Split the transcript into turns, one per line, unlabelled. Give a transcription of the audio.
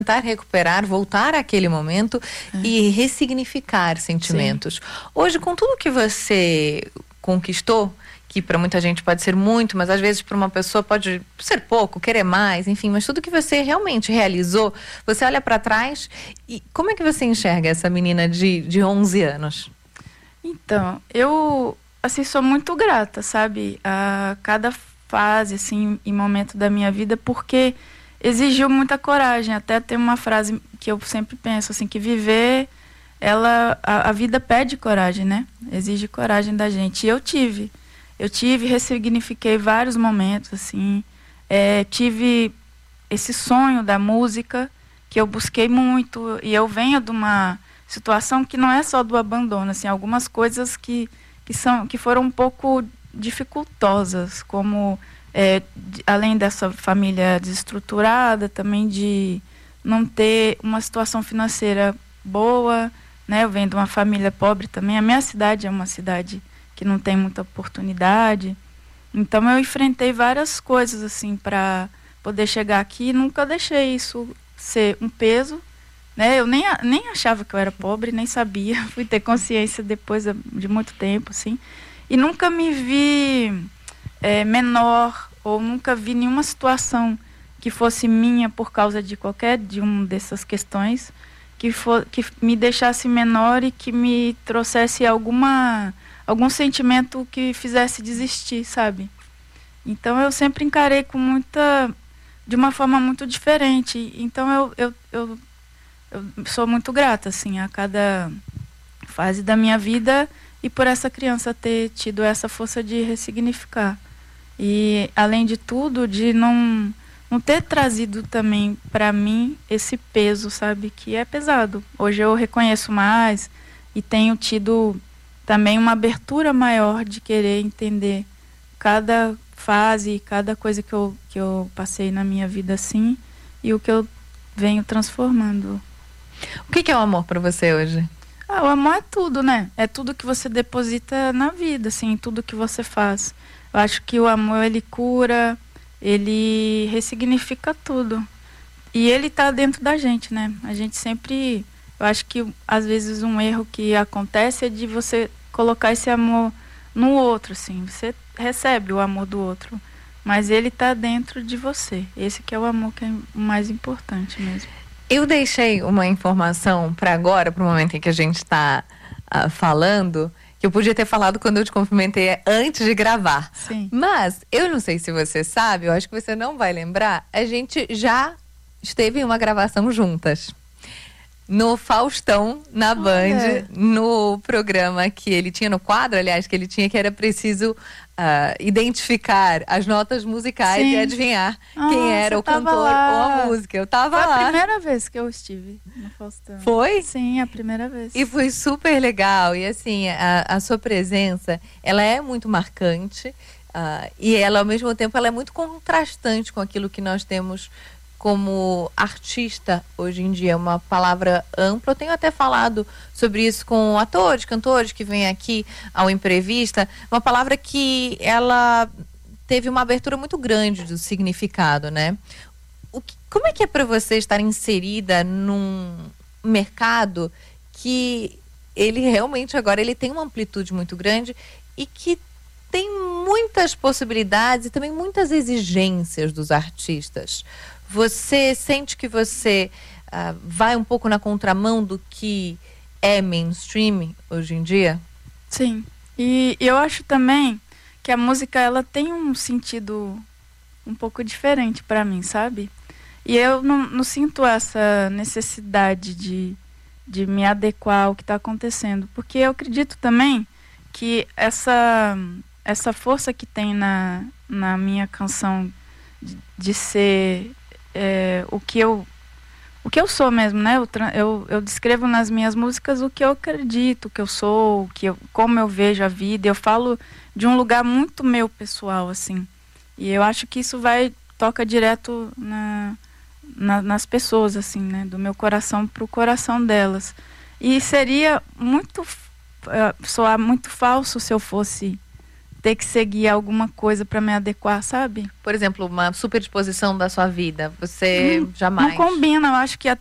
tentar recuperar, voltar àquele momento e ressignificar sentimentos. Sim. Hoje, com tudo que você conquistou, que para muita gente pode ser muito, mas às vezes para uma pessoa pode ser pouco, querer mais, enfim, mas tudo que você realmente realizou, você olha para trás e como é que você enxerga essa menina de 11 anos?
Então, eu, assim, sou muito grata, sabe, a cada fase, assim, e momento da minha vida, porque exigiu muita coragem. Até tem uma frase que eu sempre penso, assim, que viver, a vida pede coragem, né? Exige coragem da gente. E eu tive, ressignifiquei vários momentos, assim, tive esse sonho da música, que eu busquei muito, e eu venho de uma situação que não é só do abandono, assim, algumas coisas que foram um pouco dificultosas, como além dessa família desestruturada, também de não ter uma situação financeira boa, né? Eu venho de uma família pobre também. A minha cidade é uma cidade que não tem muita oportunidade. Então eu enfrentei várias coisas assim para poder chegar aqui e nunca deixei isso ser um peso, né? Eu nem achava que eu era pobre, nem sabia. Fui ter consciência depois de muito tempo, assim. E nunca me vi menor, ou nunca vi nenhuma situação que fosse minha por causa de qualquer de uma dessas questões, que me deixasse menor e que me trouxesse algum sentimento que fizesse desistir, sabe? Então eu sempre encarei de uma forma muito diferente. Então eu sou muito grata, assim, a cada fase da minha vida e por essa criança ter tido essa força de ressignificar. E, além de tudo, de não ter trazido também para mim esse peso, sabe, que é pesado. Hoje eu reconheço mais e tenho tido também uma abertura maior de querer entender cada fase, cada coisa que eu passei na minha vida, assim, e o que eu venho transformando.
O que é o amor para você hoje?
O amor é tudo, né? É tudo que você deposita na vida, assim, tudo que você faz. Eu acho que o amor, ele cura, ele ressignifica tudo. E ele tá dentro da gente, né? A gente sempre... Eu acho que, às vezes, um erro que acontece é de você colocar esse amor no outro, assim. Você recebe o amor do outro, mas ele tá dentro de você. Esse que é o amor que é o mais importante mesmo.
Eu deixei uma informação para agora, para o momento em que a gente está falando, que eu podia ter falado quando eu te cumprimentei antes de gravar.
Sim.
Mas, eu não sei se você sabe, eu acho que você não vai lembrar, a gente já esteve em uma gravação juntas. No Faustão, na Band, no programa que ele tinha, no quadro, aliás, que ele tinha, que era preciso identificar as notas musicais. Sim. E adivinhar quem era o cantor ou a música. Eu tava lá.
Foi a primeira vez que eu estive no Faustão.
Foi?
Sim, a primeira vez.
E foi super legal. E assim, a sua presença, ela é muito marcante. E ela, ao mesmo tempo, ela é muito contrastante com aquilo que nós temos como artista hoje em dia, uma palavra ampla. Eu tenho até falado sobre isso com atores, cantores que vêm aqui ao Imprevista, uma palavra que ela teve uma abertura muito grande do significado, né? Como é que é para você estar inserida num mercado que ele realmente agora ele tem uma amplitude muito grande e que tem muitas possibilidades e também muitas exigências dos artistas? Você sente que você vai um pouco na contramão do que é mainstream hoje em dia?
Sim. E eu acho também que a música, ela tem um sentido um pouco diferente para mim, sabe? E eu não sinto essa necessidade de me adequar ao que está acontecendo. Porque eu acredito também que essa força que tem na minha canção de ser... o que eu sou mesmo, né? Eu descrevo nas minhas músicas o que eu acredito que eu sou, como eu vejo a vida. Eu falo de um lugar muito meu pessoal, assim. E eu acho que isso toca direto nas pessoas, assim, né? Do meu coração pro coração delas. E seria soar muito falso se eu fosse ter que seguir alguma coisa para me adequar, sabe?
Por exemplo, uma superexposição da sua vida, você jamais...
Não combina, eu acho que